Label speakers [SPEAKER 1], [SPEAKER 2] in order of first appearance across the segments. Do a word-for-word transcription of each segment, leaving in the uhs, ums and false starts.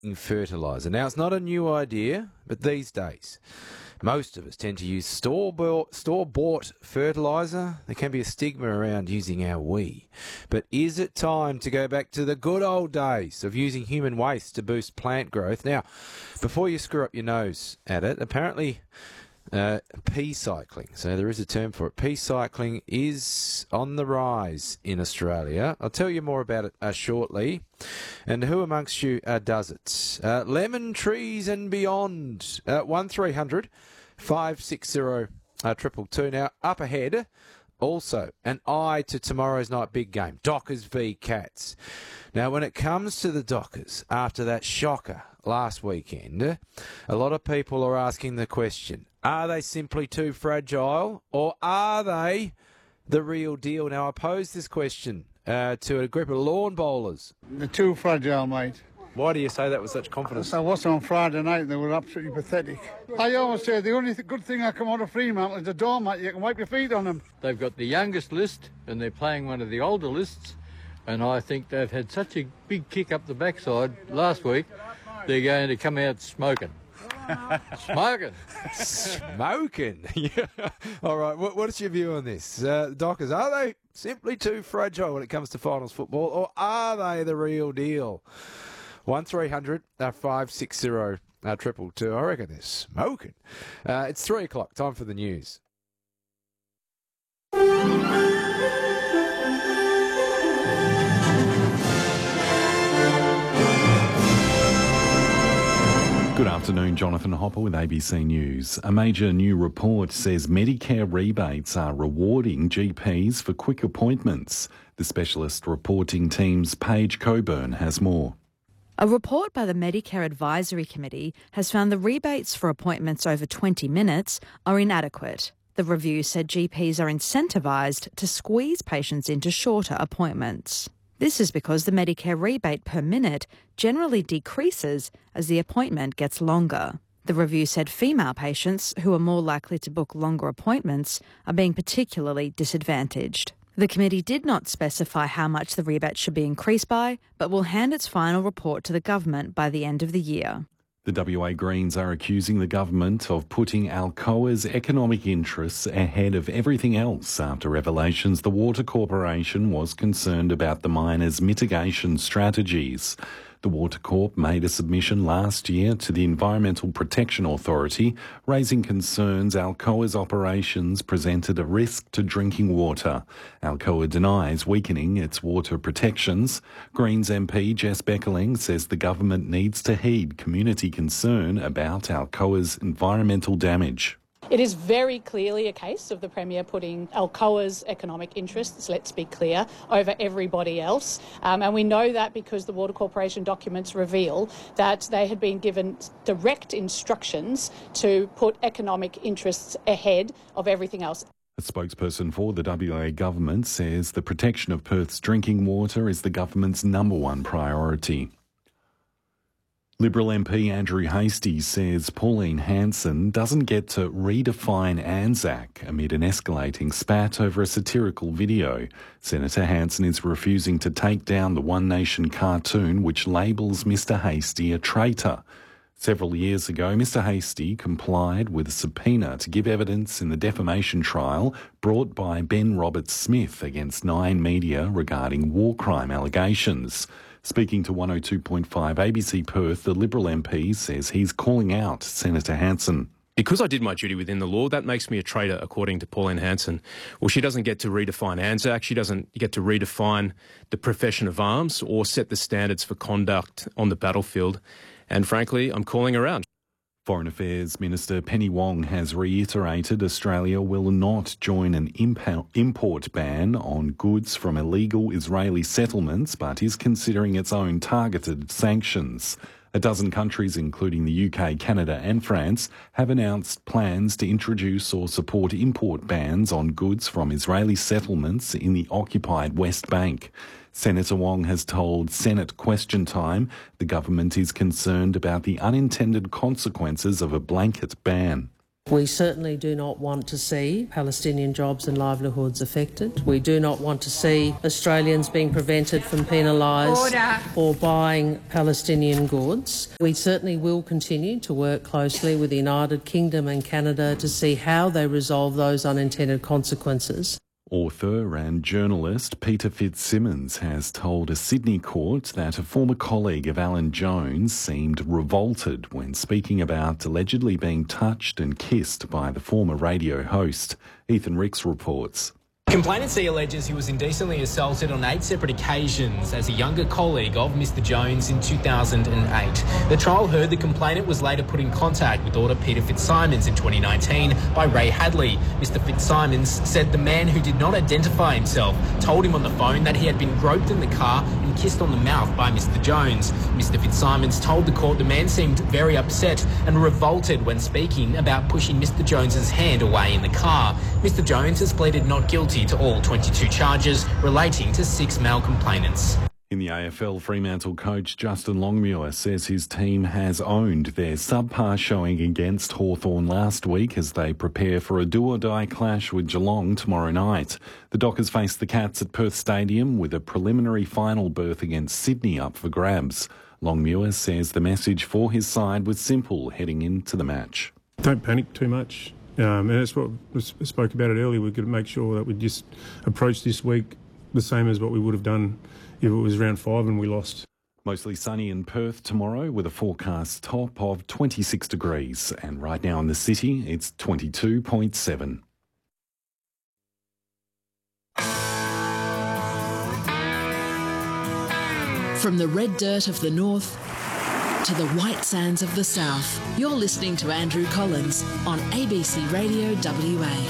[SPEAKER 1] fertiliser. Now, it's not a new idea, but these days, most of us tend to use store-bought, store-bought fertiliser. There can be a stigma around using our we. But is it time to go back to the good old days of using human waste to boost plant growth? Now, before you screw up your nose at it, apparently uh, pea cycling, so there is a term for it, pea cycling is on the rise in Australia. I'll tell you more about it uh, shortly. And who amongst you uh, does it? Uh, Lemon Trees and Beyond, uh, one three hundred five six zero triple two. Now, up ahead, also an eye to tomorrow's night big game, Dockers v Cats. Now, when it comes to the Dockers, after that shocker last weekend, a lot of people are asking the question, are they simply too fragile, or are they the real deal? Now, I posed this question uh, to a group of lawn bowlers.
[SPEAKER 2] They're too fragile, mate.
[SPEAKER 1] Why do you say that with such confidence?
[SPEAKER 2] I watched them on Friday night and they were absolutely pathetic. I always say the only th- good thing I come out of Fremantle is the doormat. You can wipe your feet on them.
[SPEAKER 3] They've got the youngest list and they're playing one of the older lists, and I think they've had such a big kick up the backside last week, they're going to come out smoking. Smoking.
[SPEAKER 1] Smoking? Yeah. All right, what, what is your view on this? Uh, Dockers, are they simply too fragile when it comes to finals football, or are they the real deal? one three hundred five six zero triple two. I reckon they're smoking. Uh, it's three o'clock. Time for the news.
[SPEAKER 4] Good afternoon, Jonathan Hopper with A B C News. A major new report says Medicare rebates are rewarding G Ps for quick appointments. The specialist reporting team's Paige Coburn has more.
[SPEAKER 5] A report by the Medicare Advisory Committee has found the rebates for appointments over twenty minutes are inadequate. The review said G Ps are incentivised to squeeze patients into shorter appointments. This is because the Medicare rebate per minute generally decreases as the appointment gets longer. The review said female patients, who are more likely to book longer appointments, are being particularly disadvantaged. The committee did not specify how much the rebate should be increased by, but will hand its final report to the government by the end of the year.
[SPEAKER 4] The W A Greens are accusing the government of putting Alcoa's economic interests ahead of everything else after revelations the Water Corporation was concerned about the miner's mitigation strategies. The Water Corp made a submission last year to the Environmental Protection Authority, raising concerns Alcoa's operations presented a risk to drinking water. Alcoa denies weakening its water protections. Greens M P Jess Beckerling says the government needs to heed community concern about Alcoa's environmental damage.
[SPEAKER 6] It is very clearly a case of the Premier putting Alcoa's economic interests, let's be clear, over everybody else. Um, and we know that because the Water Corporation documents reveal that they had been given direct instructions to put economic interests ahead of everything else.
[SPEAKER 4] A spokesperson for the W A government says the protection of Perth's drinking water is the government's number one priority. Liberal M P Andrew Hastie says Pauline Hanson doesn't get to redefine Anzac amid an escalating spat over a satirical video. Senator Hanson is refusing to take down the One Nation cartoon which labels Mr Hastie a traitor. Several years ago, Mr Hastie complied with a subpoena to give evidence in the defamation trial brought by Ben Roberts-Smith against Nine Media regarding war crime allegations. Speaking to one oh two point five A B C Perth, the Liberal M P says he's calling out Senator Hanson.
[SPEAKER 7] Because I did my duty within the law, that makes me a traitor, according to Pauline Hanson. Well, she doesn't get to redefine Anzac, she doesn't get to redefine the profession of arms or set the standards for conduct on the battlefield. And frankly, I'm calling her out.
[SPEAKER 4] Foreign Affairs Minister Penny Wong has reiterated Australia will not join an import ban on goods from illegal Israeli settlements, but is considering its own targeted sanctions. A dozen countries, including the U K, Canada and France, have announced plans to introduce or support import bans on goods from Israeli settlements in the occupied West Bank. Senator Wong has told Senate Question Time the government is concerned about the unintended consequences of a blanket ban.
[SPEAKER 8] We certainly do not want to see Palestinian jobs and livelihoods affected. We do not want to see Australians being prevented from penalised or buying Palestinian goods. We certainly will continue to work closely with the United Kingdom and Canada to see how they resolve those unintended consequences.
[SPEAKER 4] Author and journalist Peter Fitzsimmons has told a Sydney court that a former colleague of Alan Jones seemed revolted when speaking about allegedly being touched and kissed by the former radio host. Ethan Ricks reports.
[SPEAKER 9] Complainant C alleges he was indecently assaulted on eight separate occasions as a younger colleague of Mister Jones in two thousand eight. The trial heard the complainant was later put in contact with author Peter Fitzsimons in twenty nineteen by Ray Hadley. Mister Fitzsimons said the man who did not identify himself told him on the phone that he had been groped in the car and kissed on the mouth by Mister Jones. Mister Fitzsimons told the court the man seemed very upset and revolted when speaking about pushing Mister Jones's hand away in the car. Mister Jones has pleaded not guilty to all twenty-two charges relating to six male complainants.
[SPEAKER 4] In the A F L, Fremantle coach Justin Longmuir says his team has owned their subpar showing against Hawthorn last week as they prepare for a do-or-die clash with Geelong tomorrow night. The Dockers face the Cats at Perth Stadium with a preliminary final berth against Sydney up for grabs. Longmuir says the message for his side was simple heading into the match.
[SPEAKER 10] Don't panic too much. Um, and that's what we spoke about it earlier. We've got to make sure that we just approach this week the same as what we would have done if it was round five and we lost.
[SPEAKER 4] Mostly sunny in Perth tomorrow with a forecast top of twenty-six degrees. And right now in the city, it's twenty-two point seven.
[SPEAKER 11] From the red dirt of the north to the white sands of the south, you're listening to Andrew Collins on A B C Radio W A.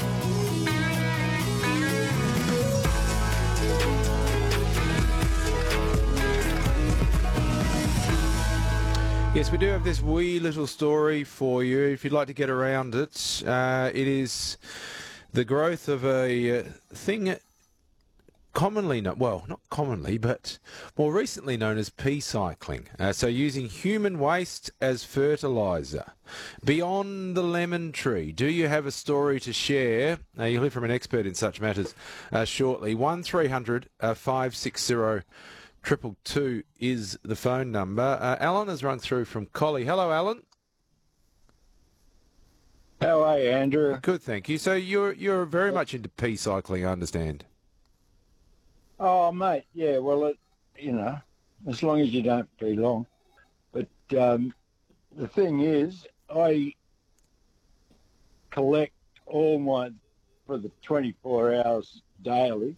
[SPEAKER 1] Yes, we do have this wee little story for you. If you'd like to get around it, uh, it is the growth of a uh, thing commonly known, well, not commonly, but more recently known as pea cycling. Uh, so using human waste as fertiliser. Beyond the lemon tree, do you have a story to share? Uh, you'll hear from an expert in such matters uh, shortly. one three hundred five six zero triple two is the phone number. Uh, Alan has run through from Collie. Hello, Alan.
[SPEAKER 12] How are you, Andrew?
[SPEAKER 1] Good, thank you. So you're you're very much into pea cycling, I understand.
[SPEAKER 12] Oh, mate, yeah, well, it, you know, as long as you don't be long. But um, the thing is, I collect all my, for the twenty-four hours daily,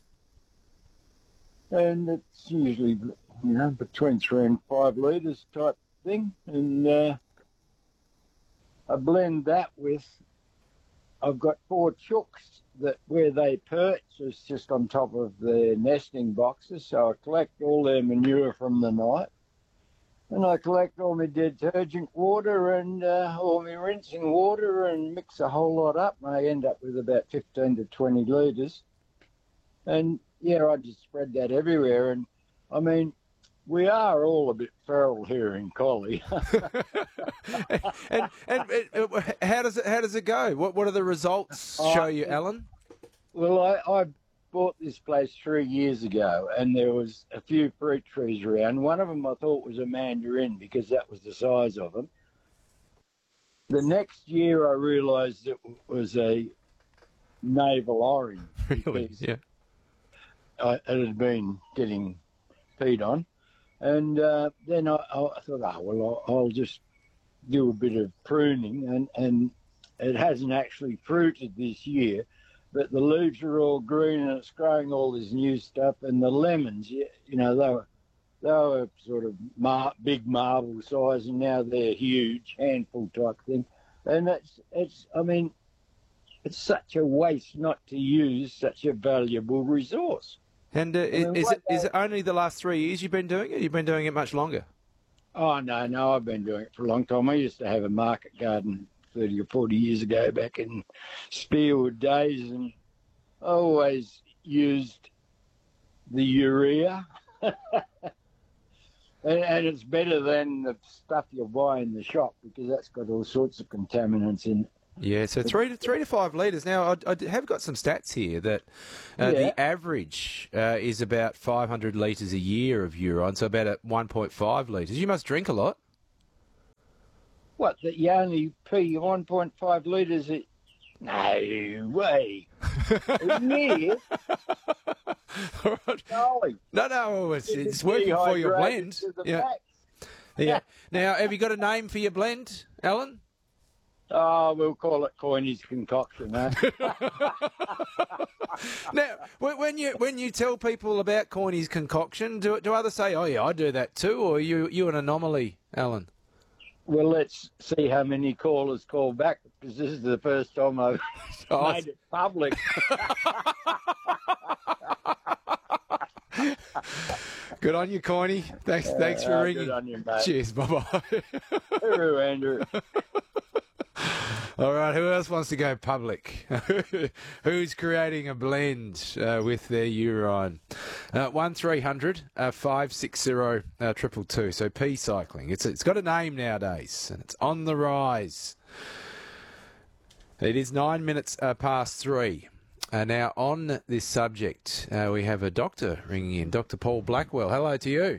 [SPEAKER 12] and it's usually, you know, between three and five litres type thing, and uh, I blend that with, I've got four chooks that where they perch is just on top of their nesting boxes, so I collect all their manure from the night, and I collect all my detergent water and uh, all my rinsing water and mix a whole lot up, and I end up with about fifteen to twenty litres. And yeah, I just spread that everywhere, and I mean, we are all a bit feral here in Collie.
[SPEAKER 1] and, and, and how does it how does it go? What what are the results show uh, you, Alan?
[SPEAKER 12] Well, I, I bought this place three years ago, and there was a few fruit trees around. One of them I thought was a mandarin because that was the size of them. The next year, I realised it was a navel orange.
[SPEAKER 1] Really? Yeah.
[SPEAKER 12] I, it had been getting feed on. And uh, then I, I thought, oh, well, I'll, I'll just do a bit of pruning. And, and it hasn't actually fruited this year, but the leaves are all green and it's growing all this new stuff. And the lemons, you, you know, they were, they were sort of mar- big marble size, and now they're huge, handful type thing. And it's, it's, I mean, it's such a waste not to use such a valuable resource.
[SPEAKER 1] And uh, I mean, is, it, is it only the last three years you've been doing it? You've been doing it much longer?
[SPEAKER 12] Oh, no, no, I've been doing it for a long time. I used to have a market garden thirty or forty years ago back in Spearwood days, and I always used the urea. and, and it's better than the stuff you buy in the shop because that's got all sorts of contaminants in it.
[SPEAKER 1] Yeah, so three to three to five litres. Now, I, I have got some stats here that uh,
[SPEAKER 12] Yeah.
[SPEAKER 1] the average uh, is about five hundred litres a year of urine, so about at one point five litres. You must drink a lot.
[SPEAKER 12] What, that you only pee one point five litres a... No way. A year?
[SPEAKER 1] All right.
[SPEAKER 12] Golly.
[SPEAKER 1] No, no, it's, it's working for your blend.
[SPEAKER 12] Dehydrated to the
[SPEAKER 1] Yeah.
[SPEAKER 12] max.
[SPEAKER 1] yeah. Now, have you got a name for your blend, Alan?
[SPEAKER 12] Oh, we'll call it Coiney's concoction, huh?
[SPEAKER 1] Now, when when you when you tell people about Coiney's concoction, do do others say, "Oh yeah, I do that too," or are you you an anomaly, Alan?
[SPEAKER 12] Well, let's see how many callers call back, because this is the first time I've
[SPEAKER 1] Oh,
[SPEAKER 12] made it public.
[SPEAKER 1] Good on you, Coiney. Thanks, thanks for
[SPEAKER 12] Uh,
[SPEAKER 1] ringing.
[SPEAKER 12] Good on you, mate.
[SPEAKER 1] Cheers, bye bye.
[SPEAKER 12] Hooroo, Andrew.
[SPEAKER 1] All right, who else wants to go public? Who's creating a blend uh, with their urine? Uh, one three hundred five six zero triple two. So P cycling. It's it's got a name nowadays, and it's on the rise. It is nine minutes uh, past three. Uh, now on this subject, uh, we have a doctor ringing in, Doctor Paul Blackwell. Hello to you.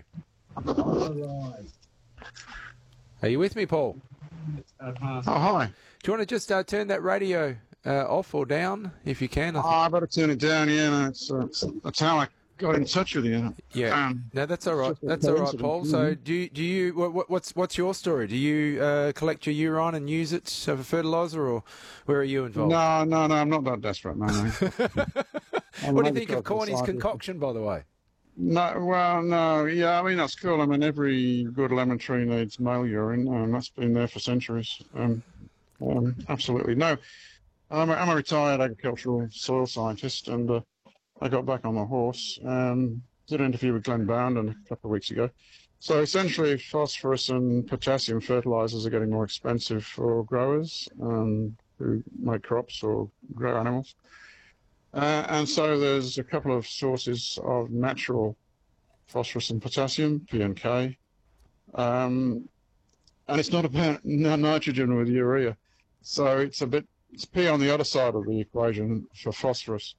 [SPEAKER 1] Are you with me, Paul?
[SPEAKER 13] Oh, hi.
[SPEAKER 1] Do you want to just uh, turn that radio uh, off or down, if you can? I
[SPEAKER 13] Oh,
[SPEAKER 1] think-
[SPEAKER 13] I better turn it down, yeah. No, it's, uh, it's, that's how I got in touch with you.
[SPEAKER 1] Yeah,
[SPEAKER 13] Um,
[SPEAKER 1] no, that's all right.
[SPEAKER 13] just a
[SPEAKER 1] That's all right,
[SPEAKER 13] coincidence,
[SPEAKER 1] Paul. So,
[SPEAKER 13] mhm.
[SPEAKER 1] do you, do you what, what's what's your story? Do you uh, collect your urine and use it for fertiliser, or where are you involved?
[SPEAKER 13] no, no, no, I'm not that desperate, no, no. I'm
[SPEAKER 1] What do you
[SPEAKER 13] maybe
[SPEAKER 1] think of
[SPEAKER 13] talking
[SPEAKER 1] Corny's
[SPEAKER 13] slightly.
[SPEAKER 1] concoction, by the way?
[SPEAKER 13] No, well, no, yeah, I mean, that's cool. I mean, every good lemon tree needs male urine, and that's been there for centuries. Um, um, absolutely. No, I'm a, I'm a retired agricultural soil scientist, and uh, I got back on the horse. Um, did an interview with Glenn Bounden a couple of weeks ago. So essentially, phosphorus and potassium fertilizers are getting more expensive for growers um, who make crops or grow animals. Uh, and so there's a couple of sources of natural phosphorus and potassium, P and K. Um, and it's not about n- nitrogen with urea. So it's a bit, it's P on the other side of the equation for phosphorus.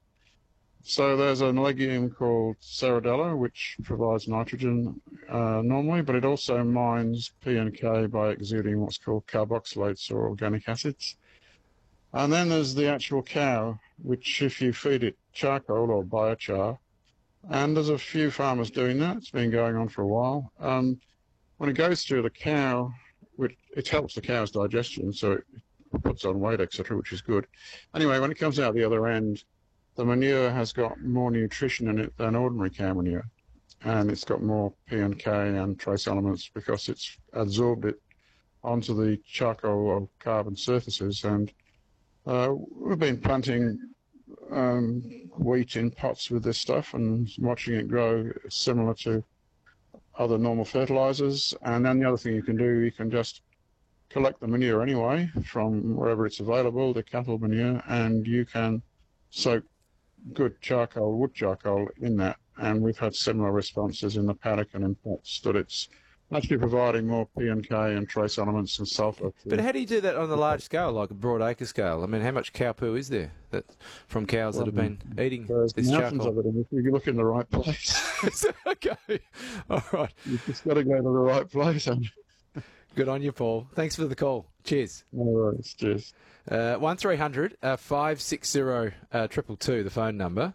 [SPEAKER 13] So there's an legume called Ceradella, which provides nitrogen uh, normally, but it also mines P and K by exuding what's called carboxylates or organic acids. And then there's the actual cow, which if you feed it charcoal or biochar, and there's a few farmers doing that, it's been going on for a while, um, when it goes through the cow, which, it helps the cow's digestion, so it puts on weight, et cetera, which is good. Anyway, when it comes out the other end, the manure has got more nutrition in it than ordinary cow manure, and it's got more P and K and trace elements because it's absorbed it onto the charcoal or carbon surfaces. And uh, we've been planting um, wheat in pots with this stuff and watching it grow similar to other normal fertilizers. And then the other thing you can do, you can just collect the manure anyway from wherever it's available, the cattle manure, and you can soak good charcoal, wood charcoal in that. And we've had similar responses in the paddock and in pots that it's actually providing more P and K and trace elements and sulfur.
[SPEAKER 1] But how do you do that on a large scale, like a broad acre scale? I mean, how much cow poo is there that from cows that have been eating
[SPEAKER 13] There's
[SPEAKER 1] this
[SPEAKER 13] mountains
[SPEAKER 1] charcoal?
[SPEAKER 13] of it, and if you look in the right place,
[SPEAKER 1] Okay, all right.
[SPEAKER 13] you've just got to go to the right place. And
[SPEAKER 1] Good on you, Paul. Thanks for the call. Cheers.
[SPEAKER 13] no worries, cheers.
[SPEAKER 1] Uh, one three hundred five six zero triple two, the phone number.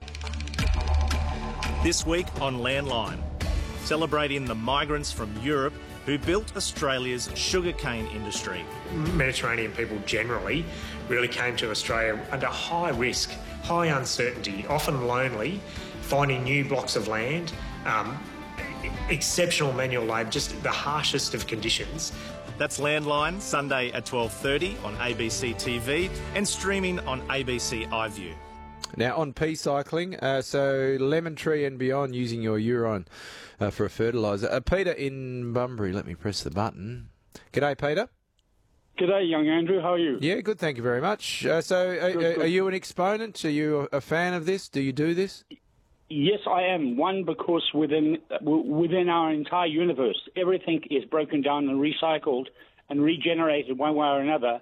[SPEAKER 14] This week on Landline, celebrating the migrants from Europe who built Australia's sugarcane industry.
[SPEAKER 15] Mediterranean people generally really came to Australia under high risk, high uncertainty, often lonely, finding new blocks of land, um, exceptional manual labour, just the harshest of conditions.
[SPEAKER 14] That's Landline, Sunday at twelve thirty on A B C T V and streaming on A B C iView.
[SPEAKER 1] Now, on pea cycling, uh, so Lemon Tree and beyond using your urine uh, for a fertiliser. Uh, Peter in Bunbury, let me press the button. G'day, Peter.
[SPEAKER 16] G'day, young Andrew. How are you?
[SPEAKER 1] Yeah, good, thank you very much. Uh, so, uh,
[SPEAKER 16] Good,
[SPEAKER 1] uh,
[SPEAKER 16] good.
[SPEAKER 1] are you an exponent? Are you a fan of this? Do you do this?
[SPEAKER 16] Yes, I am. One, because within within our entire universe, everything is broken down and recycled and regenerated one way or another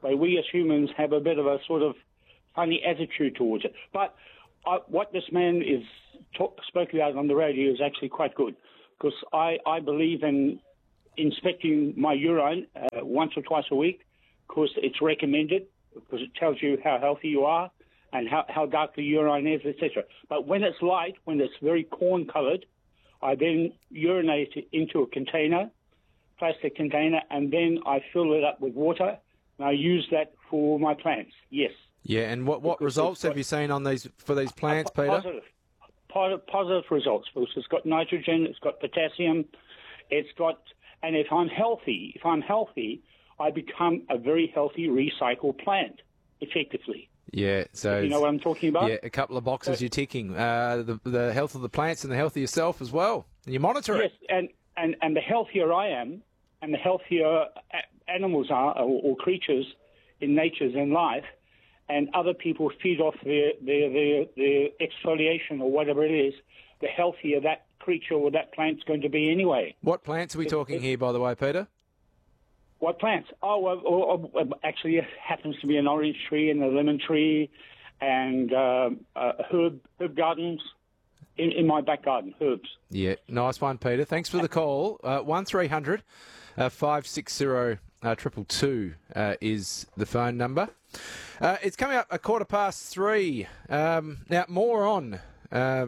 [SPEAKER 16] but we as humans have a bit of a sort of funny attitude towards it. But uh, what this man is talk, spoke about on the radio is actually quite good, because I, I believe in inspecting my urine uh, once or twice a week, because it's recommended, because it tells you how healthy you are and how, how dark the urine is, et cetera. But when it's light, when it's very corn-coloured, I then urinate it into a container, plastic container, and then I fill it up with water, and I use that for my plants, yes.
[SPEAKER 1] Yeah, and what, what results have you seen on these for these plants, Peter?
[SPEAKER 16] Positive. Positive, positive results, because it's got nitrogen, it's got potassium, it's got... And if I'm healthy, if I'm healthy, I become a very healthy recycled plant, effectively.
[SPEAKER 1] Yeah, so...
[SPEAKER 16] You know what I'm talking about?
[SPEAKER 1] Yeah, a couple of boxes
[SPEAKER 16] So-
[SPEAKER 1] you're ticking. Uh, the, the health of the plants and the health of yourself as well. And you monitor
[SPEAKER 16] Yes,
[SPEAKER 1] it.
[SPEAKER 16] and, and, and the healthier I am, and the healthier a- animals are, or, or creatures in nature's in life, and other people feed off their, their, their, their exfoliation or whatever it is, the healthier that creature or that plant's going to be anyway.
[SPEAKER 1] What plants are we talking here, by the way, Peter?
[SPEAKER 16] What plants? Oh, well, oh, oh, actually, it happens to be an orange tree and a lemon tree and uh, uh, herb herb gardens in, in my back garden, herbs.
[SPEAKER 1] Yeah, nice one, Peter. Thanks for the call. Uh, one three hundred five six zero triple two uh, is the phone number. Uh, it's coming up a quarter past three. Um, now, more on uh,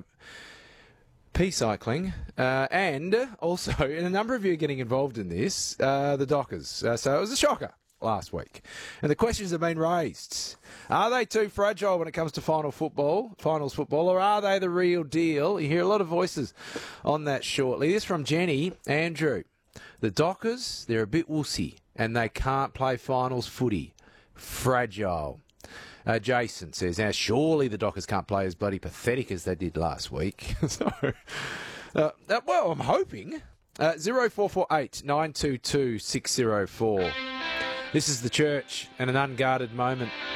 [SPEAKER 1] pea cycling, uh, and also, and a number of you are getting involved in this, uh, the Dockers. Uh, so it was a shocker last week. And the questions have been raised. Are they too fragile when it comes to final football, finals football, or are they the real deal? You hear a lot of voices on that shortly. This from Jenny. Andrew, the Dockers, they're a bit wussy, and they can't play finals footy. Fragile. Uh, Jason says, now surely the Dockers can't play as bloody pathetic as they did last week. so, uh, uh, well, I'm hoping. Uh, zero four four eight nine two two six zero four. This is the church and an unguarded moment.